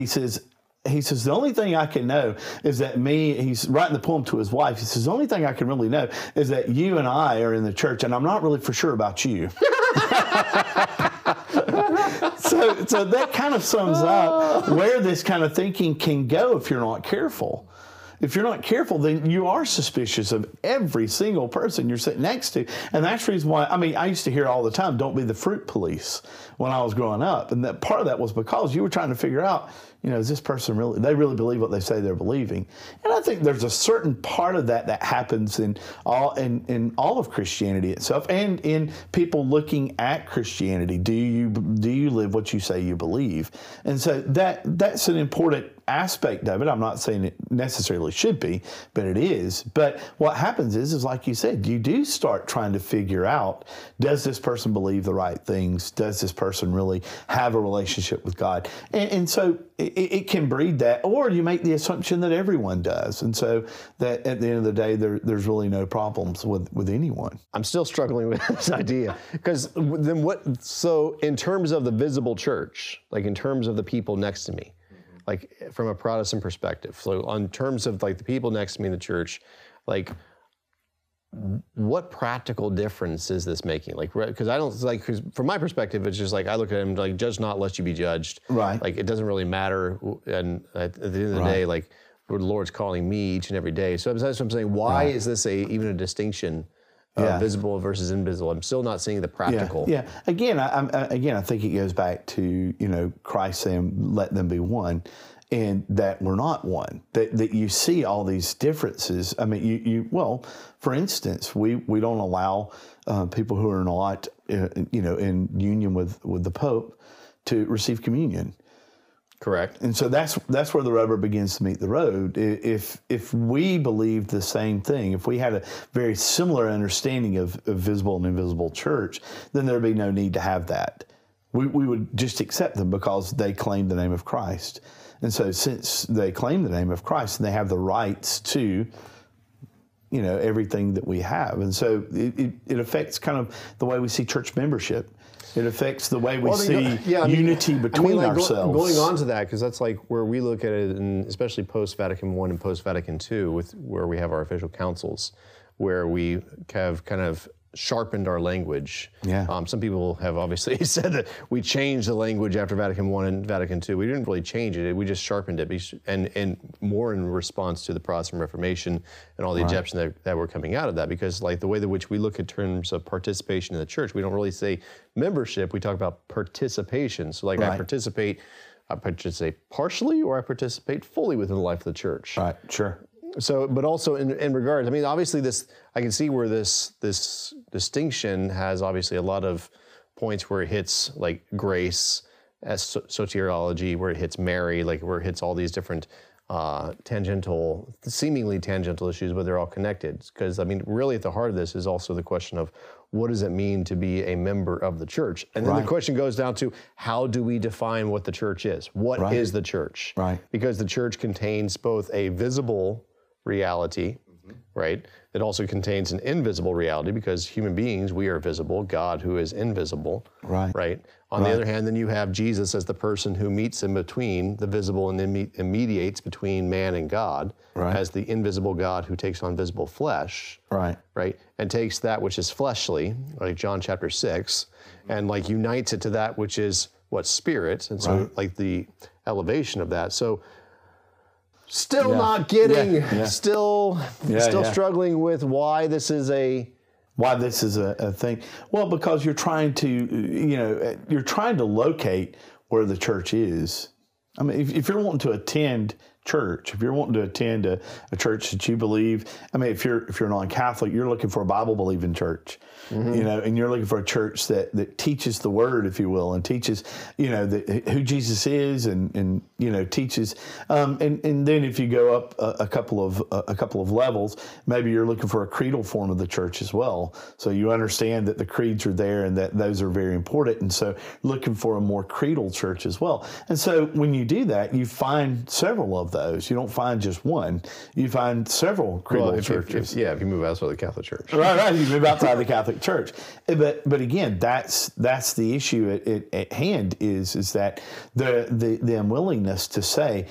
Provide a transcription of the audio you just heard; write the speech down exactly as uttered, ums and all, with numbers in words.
He says, he says, the only thing I can know is that me, he's writing the poem to his wife. He says, the only thing I can really know is that you and I are in the church, and I'm not really for sure about you. so, so that kind of sums up where this kind of thinking can go if you're not careful. If you're not careful, then you are suspicious of every single person you're sitting next to. And that's the reason why, I mean, I used to hear all the time, don't be the fruit police when I was growing up. And that part of that was because you were trying to figure out, you know, is this person really, they really believe what they say they're believing? And I think there's a certain part of that that happens in all in, in all of Christianity itself and in people looking at Christianity. Do you do you live what you say you believe? And so that that's an important aspect of it. I'm not saying it necessarily should be, but it is. But what happens is, is like you said, you do start trying to figure out, does this person believe the right things? Does this person really have a relationship with God? And, and so it, it can breed that, or you make the assumption that everyone does. And so that at the end of the day, there, there's really no problems with, with anyone. I'm still struggling with this idea. Because then what, so in terms of the visible church, like in terms of the people next to me, like from a Protestant perspective, so on terms of like the people next to me in the church, like what practical difference is this making? Like, because I don't like, cause from my perspective, it's just like I look at him like, judge not lest you be judged. Right. Like it doesn't really matter, and at, at the end of the Right. day, like the Lord's calling me each and every day. So that's what I'm saying. Why Right. is this a even a distinction? Uh, Yeah. visible versus invisible. I'm still not seeing the practical. Yeah, yeah. Again, I, I'm, I, again, I think it goes back to, you know, Christ saying, "Let them be one," and that we're not one. That that you see all these differences. I mean, you, you well, for instance, we we don't allow uh, people who are not, uh, you know, in union with with the Pope to receive communion. Correct. And so that's that's where the rubber begins to meet the road. If if we believed the same thing, if we had a very similar understanding of, of visible and invisible church, then there'd be no need to have that. We we would just accept them because they claim the name of Christ. And so since they claim the name of Christ, they have the rights to, you know, everything that we have. And so it, it, it affects kind of the way we see church membership. It affects the way we Well, I mean, see yeah, I mean, unity between I mean, like, ourselves. Go, going on to that, because that's like where we look at it, and especially post-Vatican One and post-Vatican Two, with where we have our official councils, where we have kind of sharpened our language. Yeah. Um, some people have obviously said that we changed the language after Vatican One and Vatican Two. We didn't really change it; we just sharpened it, and and more in response to the Protestant Reformation and all the Right. Egyptians that, that were coming out of that. Because like the way in which we look in terms of participation in the church, we don't really say membership. We talk about participation. So like I Right. participate, I participate partially, or I participate fully within the life of the church. Right, sure. So, but also in, in regards, I mean, obviously this, I can see where this this distinction has obviously a lot of points where it hits like grace, as so- soteriology, where it hits Mary, like where it hits all these different uh, tangential, seemingly tangential issues, but they're all connected. Because I mean, really at the heart of this is also the question of what does it mean to be a member of the church? And then Right. the question goes down to how do we define what the church is? What Right. is the church? Right. Because the church contains both a visible reality, mm-hmm. right? It also contains an invisible reality because human beings, we are visible, God who is invisible, Right. right? On Right. the other hand, then you have Jesus as the person who meets in between the visible and, imme- and mediates between man and God, Right. as the invisible God who takes on visible flesh, Right. right? And takes that which is fleshly, like John chapter six, and like unites it to that which is what spirit, and so Right. like the elevation of that. So still Yeah. not getting, Yeah. Yeah. still, Yeah, still yeah. struggling with why this is a. Why this is a, a thing? Well, because you're trying to, you know, you're trying to locate where the church is. I mean, if, if you're wanting to attend church, if you're wanting to attend a, a church that you believe, I mean, if you're if you're non-Catholic, you're looking for a Bible-believing church, mm-hmm. you know, and you're looking for a church that, that teaches the Word, if you will, and teaches, you know, the, who Jesus is, and and you know, teaches, um, and and then if you go up a, a couple of a, a couple of levels, maybe you're looking for a creedal form of the church as well. So you understand that the creeds are there and that those are very important, and so looking for a more creedal church as well. And so when you do that, you find several of of those. You don't find just one. You find several creedal Well, if you- churches. if- yeah, if you move outside the Catholic Church. Right, right. You move outside the Catholic Church, but but again, that's that's the issue at, at, at hand is is that the, the the unwillingness to say